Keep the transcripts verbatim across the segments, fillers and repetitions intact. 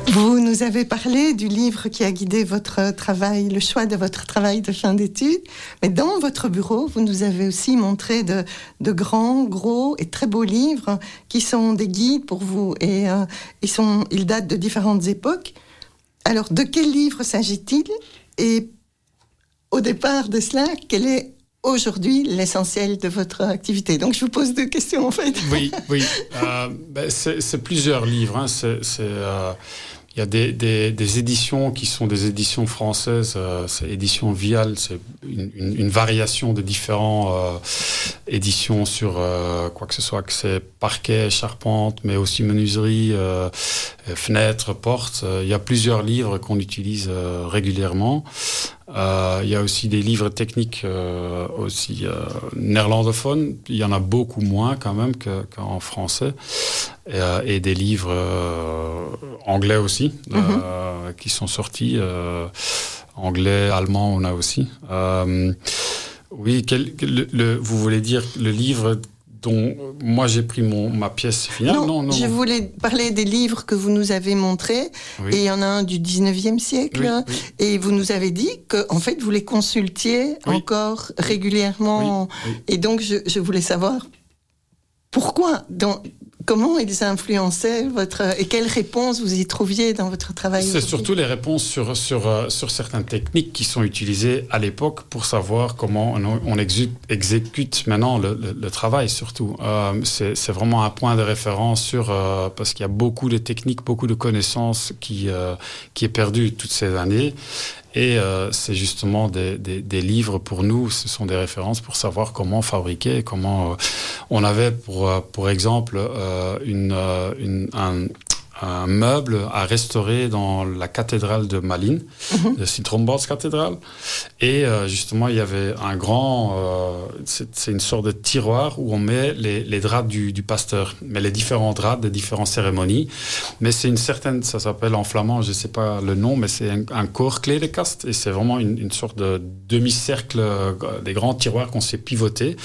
Vous nous avez parlé du livre qui a guidé votre travail, le choix de votre travail de fin d'études. Mais dans votre bureau, vous nous avez aussi montré de, de grands, gros et très beaux livres qui sont des guides pour vous. Et euh, ils, sont, ils datent de différentes époques. Alors, de quel livre s'agit-il? Et au départ de cela, quel est aujourd'hui l'essentiel de votre activité? Donc, je vous pose deux questions, en fait. Oui, oui. Euh, ben, c'est, c'est plusieurs livres. Hein. C'est... c'est euh... Il y a des, des, des éditions qui sont des éditions françaises, euh, c'est édition Vial, c'est une, une, une variation de différentes euh, éditions sur euh, quoi que ce soit, que c'est parquet, charpente, mais aussi menuiserie, euh, fenêtres, portes. Euh, il y a plusieurs livres qu'on utilise euh, régulièrement. Euh, il y a aussi des livres techniques euh, aussi euh, néerlandophones. Il y en a beaucoup moins quand même que, qu'en français. Et, euh, et des livres euh, anglais aussi euh, mm-hmm. qui sont sortis. Euh, anglais, allemand, on a aussi. Euh, oui, quel, le, le, vous voulez dire le livre dont moi j'ai pris mon, ma pièce finale? Non, non, non, je non. voulais parler des livres que vous nous avez montrés. Oui. Et il y en a un du dix-neuvième siècle. Oui, oui. Et vous nous avez dit que, en fait, vous les consultiez oui. encore régulièrement. Oui, oui. Et donc, je, je voulais savoir pourquoi, dans, comment ils influençaient votre... Et quelles réponses vous y trouviez dans votre travail? C'est aujourd'hui? Surtout les réponses sur, sur, euh, sur certaines techniques qui sont utilisées à l'époque pour savoir comment on, on exécute, exécute maintenant le, le, le travail, surtout. Euh, c'est, c'est vraiment un point de référence sur... Euh, parce qu'il y a beaucoup de techniques, beaucoup de connaissances qui, euh, qui est perdu toutes ces années. Et euh, c'est justement des, des, des livres pour nous, ce sont des références pour savoir comment fabriquer, comment... Euh, on avait, pour, pour exemple, euh, une, une, un, un meuble à restaurer dans la cathédrale de Malines, mm-hmm. de Sint-Romboldscathédrale. Et euh, justement, il y avait un grand... Euh, c'est, c'est une sorte de tiroir où on met les, les draps du, du pasteur, mais les différents draps de différentes cérémonies. Mais c'est une certaine... Ça s'appelle en flamand, je ne sais pas le nom, mais c'est un, un koorkledekast. Et c'est vraiment une, une sorte de demi-cercle, euh, des grands tiroirs qu'on sait pivoter.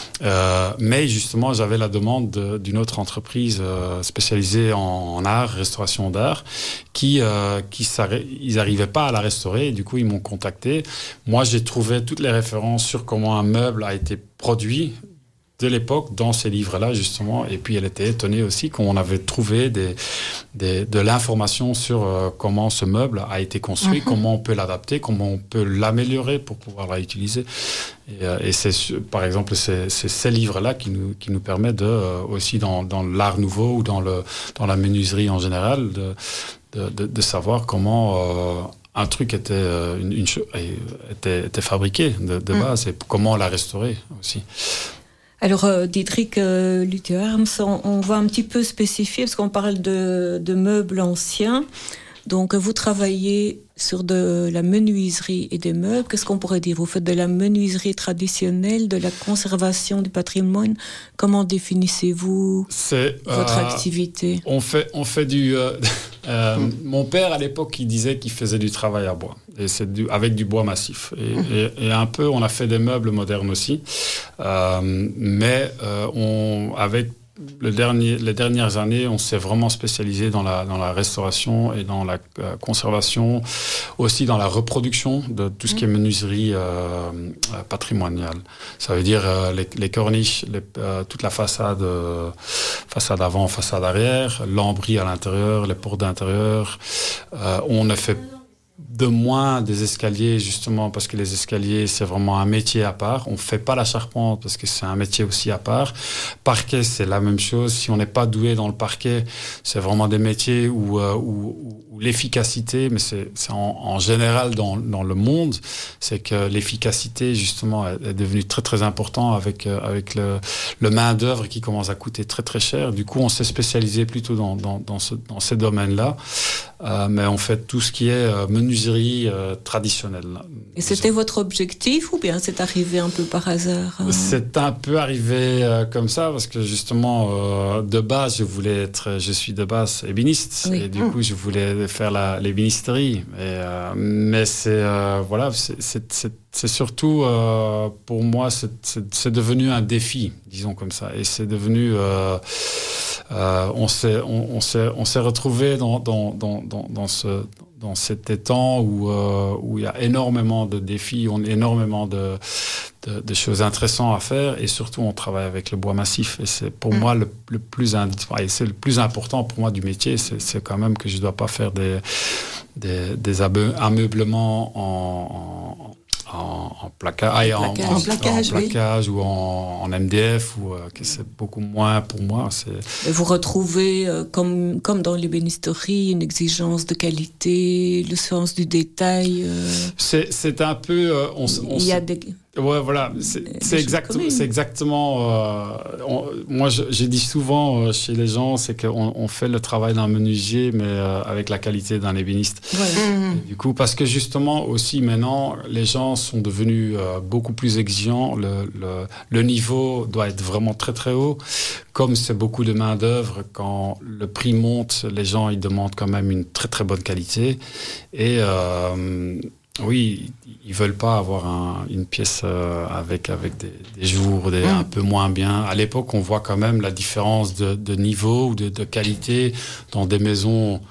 Euh, mais justement, j'avais la demande de, d'une autre entreprise euh, spécialisée en, en art, restauration d'art, qui, euh, qui ils n'arrivaient pas à la restaurer. Et du coup, ils m'ont contacté. Moi, j'ai trouvé toutes les références sur comment un meuble a été produit de l'époque dans ces livres-là, justement. Et puis, elle était étonnée aussi qu'on avait trouvé des, des, de l'information sur euh, comment ce meuble a été construit, mm-hmm. comment on peut l'adapter, comment on peut l'améliorer pour pouvoir l'utiliser. Et, euh, et c'est, par exemple, c'est, c'est ces livres-là qui nous, qui nous permettent de, euh, aussi dans, dans l'art nouveau ou dans, le, dans la menuiserie en général, de, de, de, de savoir comment... Euh, un truc était, euh, une, une, était, était fabriqué de, de base mm. et comment la restaurer aussi. Alors, euh, Diederik euh, Luthe-Harms, on, on va un petit peu spécifier, parce qu'on parle de, de meubles anciens. Donc, vous travaillez sur de la menuiserie et des meubles. Qu'est-ce qu'on pourrait dire? Vous faites de la menuiserie traditionnelle, de la conservation du patrimoine. Comment définissez-vous C'est, votre euh, activité? On fait, on fait du... Euh, euh, mmh. Mon père, à l'époque, il disait qu'il faisait du travail à bois. Et c'est du, avec du bois massif. Et, mmh. et, et un peu, on a fait des meubles modernes aussi. Euh, mais euh, on, avec... Le dernier, les dernières années, on s'est vraiment spécialisé dans la, dans la restauration et dans la euh, conservation, aussi dans la reproduction de tout ce qui est menuiserie euh, patrimoniale. Ça veut dire euh, les, les corniches, les, euh, toute la façade, euh, façade avant, façade arrière, lambris à l'intérieur, les portes d'intérieur. Euh, on a fait de moins des escaliers, justement, parce que les escaliers, c'est vraiment un métier à part. On ne fait pas la charpente, parce que c'est un métier aussi à part. Parquet, c'est la même chose. Si on n'est pas doué dans le parquet, c'est vraiment des métiers où, euh, où, où l'efficacité, mais c'est, c'est en, en général dans, dans le monde, c'est que l'efficacité, justement, est, est devenue très, très importante avec, euh, avec le, le main-d'œuvre qui commence à coûter très, très cher. Du coup, on s'est spécialisé plutôt dans, dans, dans, ce, dans ces domaines-là. Euh, mais on fait tout ce qui est euh, menuiserie euh, traditionnelle. Et c'était votre objectif ou bien c'est arrivé un peu par hasard? hein C'est un peu arrivé euh, comme ça parce que justement, euh, de base, je voulais être, je suis de base ébéniste. Oui. Et du mmh. coup, je voulais faire la, l'ébénisterie. Et, euh, mais c'est, euh, voilà, c'est, c'est, c'est, c'est surtout, euh, pour moi, c'est, c'est, c'est devenu un défi, disons comme ça. Et c'est devenu... Euh, euh, on s'est, on, on s'est, on s'est retrouvé dans, dans, dans, dans, dans ce, dans cet étang où, euh, où il y a énormément de défis, on a énormément de, de, de choses intéressantes à faire, et surtout on travaille avec le bois massif. Et c'est pour mmh. moi le, le plus et c'est le plus important pour moi du métier, c'est, c'est quand même que je dois pas faire des des, des ameublements en, en En, en, placa- ah, en, plaquage, en, en plaquage, en plaquage oui. ou en, en M D F, ou euh, que c'est beaucoup moins pour moi. C'est... Vous retrouvez, euh, comme, comme dans l'ébénisterie, une exigence de qualité, le sens du détail. Euh... C'est, c'est un peu. Euh, on, on, Il y a des. Ouais, voilà, c'est, c'est, exact, c'est exactement. Euh, on, moi, je, j'ai dit souvent euh, chez les gens, c'est qu'on on fait le travail d'un menuisier, mais euh, avec la qualité d'un ébéniste. Voilà. Mmh. Du coup, parce que justement, aussi maintenant, les gens sont devenus euh, beaucoup plus exigeants. Le, le, le niveau doit être vraiment très très haut. Comme c'est beaucoup de main d'œuvre, quand le prix monte, les gens ils demandent quand même une très très bonne qualité. Et euh, oui, ils veulent pas avoir un, une pièce euh, avec avec des, des jours des, mmh. un peu moins bien. À l'époque, on voit quand même la différence de, de niveau ou de, de qualité dans des maisons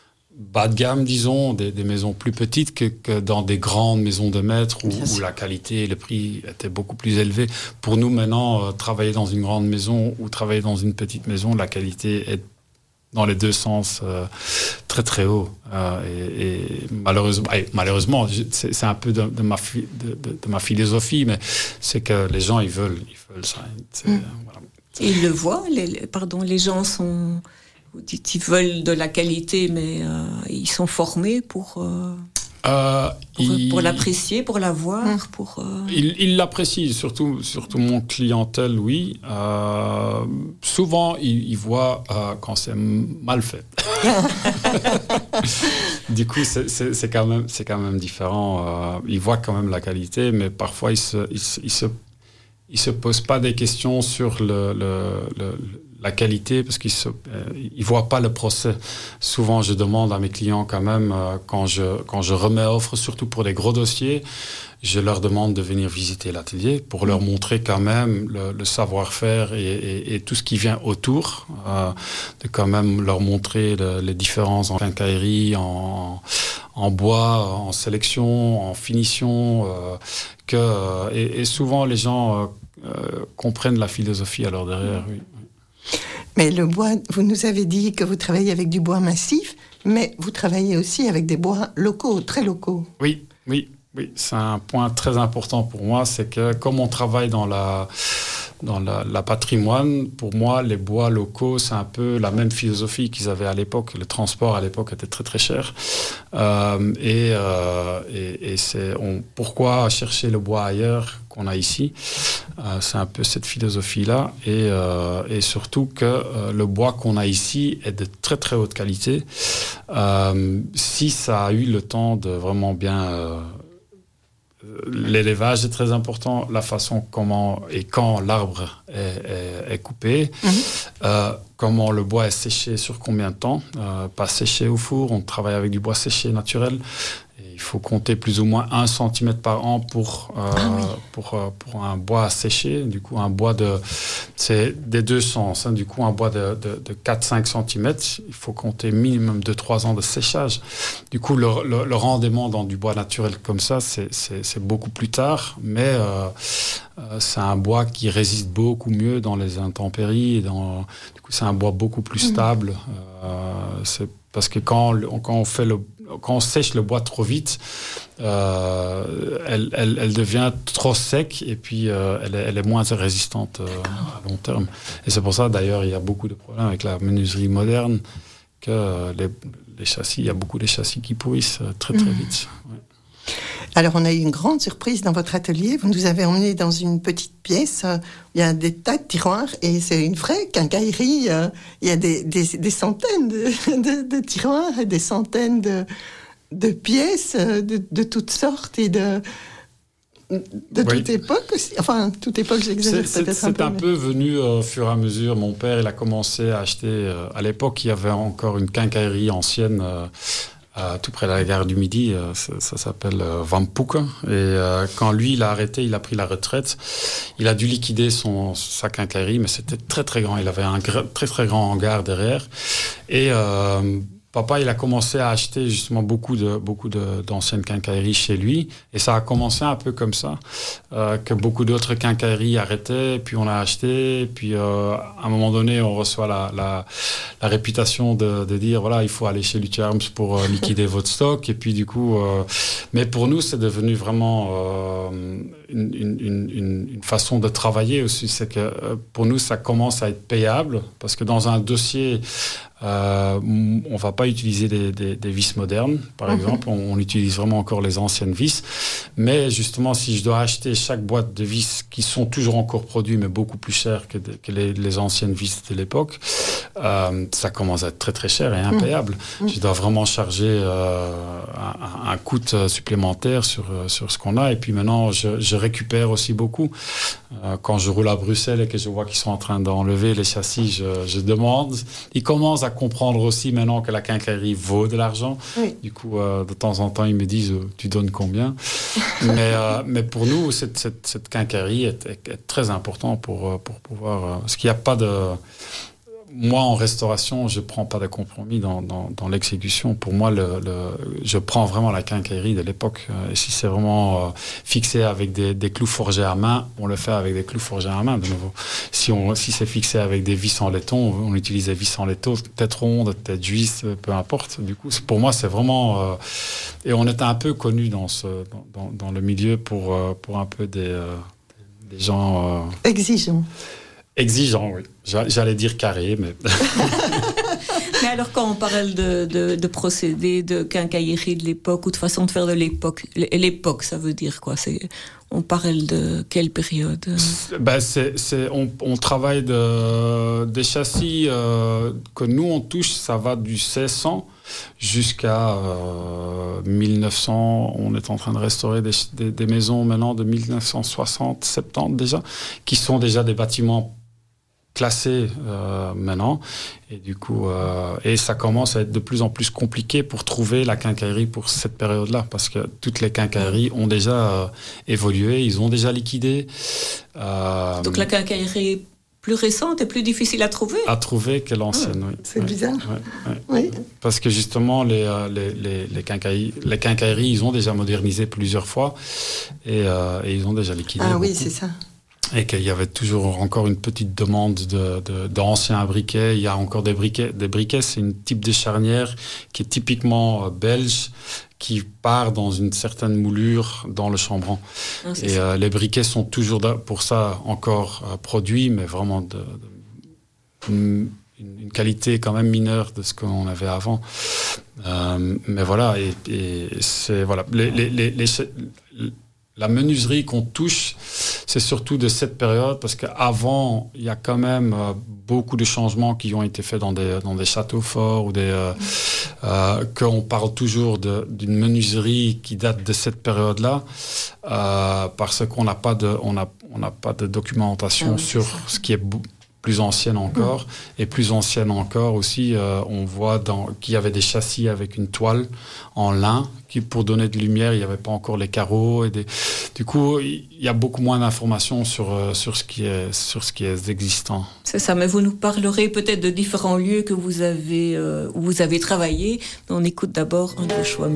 bas de gamme, disons, des, des maisons plus petites que, que dans des grandes maisons de maître où, où la qualité et le prix étaient beaucoup plus élevés. Pour nous, maintenant, euh, travailler dans une grande maison ou travailler dans une petite maison, la qualité est dans les deux sens euh, très très haut. Euh, et, et malheureusement, et malheureusement c'est, c'est un peu de, de, ma fi, de, de, de ma philosophie, mais c'est que les gens, ils veulent, ils veulent ça. C'est, mmh. euh, voilà. Et ils le voient, les, pardon, les gens sont... Vous dites, ils veulent de la qualité, mais euh, ils sont formés pour, euh, euh, pour, il, pour l'apprécier, pour la voir. Mmh. Pour, euh... Ils il l'apprécient, surtout, surtout mon clientèle, oui. Euh, souvent, ils il voient euh, quand c'est mal fait. Du coup, c'est, c'est, c'est, quand même, c'est quand même différent. Euh, ils voient quand même la qualité, mais parfois, ils se, ils, ils se, ils se posent pas des questions sur le... le, le la qualité, parce qu'ils ne euh, voient pas le procès. Souvent, je demande à mes clients quand même, euh, quand, je, quand je remets offre, surtout pour des gros dossiers, je leur demande de venir visiter l'atelier pour leur montrer quand même le, le savoir-faire et, et, et tout ce qui vient autour, euh, de quand même leur montrer le, les différences en quincaillerie, en, en bois, en sélection, en finition, euh, que, euh, et, et souvent les gens euh, euh, comprennent la philosophie alors derrière, oui. Mais le bois, vous nous avez dit que vous travaillez avec du bois massif, mais vous travaillez aussi avec des bois locaux, très locaux. Oui, oui, oui. C'est un point très important pour moi, c'est que comme on travaille dans la, dans la, la patrimoine, pour moi, les bois locaux, c'est un peu la même philosophie qu'ils avaient à l'époque. Le transport à l'époque était très très cher. Euh, et, euh, et, et c'est on, pourquoi chercher le bois ailleurs qu'on a ici. Euh, c'est un peu cette philosophie-là. Et, euh, et surtout que euh, le bois qu'on a ici est de très très haute qualité. Euh, si ça a eu le temps de vraiment bien... Euh, l'élevage est très important, la façon comment et quand l'arbre est, est, est coupé, mmh. euh, comment le bois est séché, sur combien de temps, euh, pas séché au four, on travaille avec du bois séché naturel. Il faut compter plus ou moins un centimètre par an pour, euh, ah oui. pour, euh, pour un bois séché. Du coup, un bois de... C'est des deux sens. Hein. Du coup, un bois de, de, de quatre à cinq centimètres, il faut compter minimum de trois ans de séchage. Du coup, le, le, le rendement dans du bois naturel comme ça, c'est, c'est, c'est beaucoup plus tard. Mais euh, euh, c'est un bois qui résiste beaucoup mieux dans les intempéries. Et dans, du coup, c'est un bois beaucoup plus stable. Mmh. Euh, c'est parce que quand, quand on fait le Quand on sèche le bois trop vite, euh, elle, elle, elle devient trop sec et puis euh, elle, est, elle est moins résistante euh, à long terme. Et c'est pour ça, d'ailleurs, il y a beaucoup de problèmes avec la menuiserie moderne, que euh, les, les châssis, il y a beaucoup de châssis qui pourrissent très très vite. Ouais. Alors, on a eu une grande surprise dans votre atelier. Vous nous avez emmenés dans une petite pièce. Euh, il y a des tas de tiroirs et c'est une vraie quincaillerie. Euh, il y a des, des, des centaines de, de, de tiroirs et des centaines de, de pièces de, de toutes sortes et de, de oui. toute époque aussi. Enfin, toute époque, j'exagère c'est, peut-être c'est, un c'est peu. C'est un mais... peu venu au euh, fur et à mesure. Mon père, il a commencé à acheter... Euh, à l'époque, il y avait encore une quincaillerie ancienne... Euh, euh, tout près de la gare du Midi. Euh, ça, ça s'appelle euh, Van Poek. Et euh, quand lui, il a arrêté, il a pris la retraite. Il a dû liquider son, sa quincaillerie, mais c'était très très grand. Il avait un gr- très très grand hangar derrière. Et euh, papa, il a commencé à acheter justement beaucoup de beaucoup de, d'anciennes quincailleries chez lui, et ça a commencé un peu comme ça, euh, que beaucoup d'autres quincailleries arrêtaient, puis on a acheté, puis euh, à un moment donné, on reçoit la, la, la réputation de, de dire voilà, il faut aller chez Luthier Harms pour euh, liquider votre stock, et puis du coup, euh, mais pour nous, c'est devenu vraiment euh, une, une, une, une façon de travailler aussi, c'est que euh, pour nous, ça commence à être payable, parce que dans un dossier, Euh, on va pas utiliser des, des, des vis modernes, par mmh. exemple. On, on utilise vraiment encore les anciennes vis. Mais justement, si je dois acheter chaque boîte de vis qui sont toujours encore produits, mais beaucoup plus chères que, de, que les, les anciennes vis de l'époque, euh, ça commence à être très très cher et impayable. Mmh. Je dois vraiment charger euh, un, un coût supplémentaire sur, sur ce qu'on a. Et puis maintenant, je, je récupère aussi beaucoup. Euh, quand je roule à Bruxelles et que je vois qu'ils sont en train d'enlever les châssis, je, je demande. Ils commencent à comprendre aussi maintenant que la quincaillerie vaut de l'argent. Oui. Du coup, euh, de temps en temps, ils me disent euh, tu donnes combien. mais, euh, mais pour nous, cette, cette, cette quincaillerie est, est, est très importante pour, pour pouvoir... Euh, parce qu'il n'y a pas de... Moi, en restauration, je ne prends pas de compromis dans, dans, dans l'exécution. Pour moi, le, le, je prends vraiment la quincaillerie de l'époque. Et si c'est vraiment euh, fixé avec des, des clous forgés à main, on le fait avec des clous forgés à main, de nouveau. Si, on, si c'est fixé avec des vis en laiton, on utilise des vis en laiton, tête ronde, tête juice, peu importe. Du coup, pour moi, c'est vraiment... Euh, et on est un peu connu dans, ce, dans, dans le milieu pour, euh, pour un peu des, euh, des gens... Euh, exigeants. Exigeant, oui. J'allais dire carré, mais... Mais alors, quand on parle de, de, de procédés, de quincaillerie de l'époque, ou de façon de faire de l'époque, l'époque, ça veut dire quoi? C'est, on parle de quelle période? Ben, c'est, c'est, on, on travaille de, des châssis euh, que nous, on touche, ça va du seize cents jusqu'à euh, mille neuf cents. On est en train de restaurer des, des, des maisons maintenant de mille neuf cent soixante, soixante-dix déjà, qui sont déjà des bâtiments classés euh, maintenant, et du coup euh, et ça commence à être de plus en plus compliqué pour trouver la quincaillerie pour cette période-là, parce que toutes les quincailleries ont déjà euh, évolué, ils ont déjà liquidé. Euh, Donc la quincaillerie plus récente est plus difficile à trouver. À trouver que l'ancienne, ah, oui. C'est oui. bizarre. Oui, oui. Oui. Parce que justement les les les les quincailleries, les quincailleries, ils ont déjà modernisé plusieurs fois, et, euh, et ils ont déjà liquidé. Ah beaucoup. oui, c'est ça. Et qu'il y avait toujours encore une petite demande de, de, d'anciens briquets. Il y a encore des briquets. Des briquets, c'est un type de charnière qui est typiquement euh, belge, qui part dans une certaine moulure dans le chambranle. Ah, et euh, les briquets sont toujours pour ça encore euh, produits, mais vraiment de, de, une, une qualité quand même mineure de ce qu'on avait avant. Euh, mais voilà, et, et c'est voilà les, les, les, les, les la menuiserie qu'on touche, c'est surtout de cette période, parce qu'avant, il y a quand même euh, beaucoup de changements qui ont été faits dans des, dans des châteaux forts, ou des, euh, euh, qu'on parle toujours de, d'une menuiserie qui date de cette période-là, euh, parce qu'on n'a pas de, on a, on n'a pas de documentation ah oui, sur ce qui est b- plus ancienne encore, mmh. et plus ancienne encore aussi, euh, on voit dans, qu'il y avait des châssis avec une toile en lin, qui, pour donner de lumière, il n'y avait pas encore les carreaux. Et des... Du coup, il y a beaucoup moins d'informations sur, euh, sur, ce qui est, sur ce qui est existant. C'est ça, mais vous nous parlerez peut-être de différents lieux que vous avez, euh, où vous avez travaillé. On écoute d'abord un de vos choix.